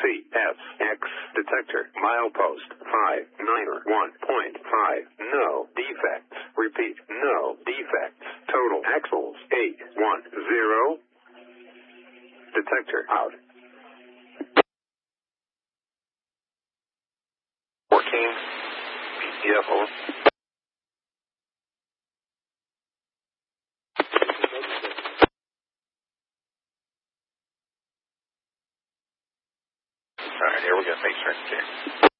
CSX detector. Milepost 591.5. No defects. Repeat, no defects. Total axles 810. Detector out. 14. PCF over. All right, here we go. Make sure it's clear.